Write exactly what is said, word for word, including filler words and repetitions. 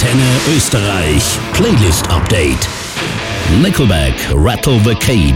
Antenne Österreich Playlist Update. Nickelback Rattle the Cage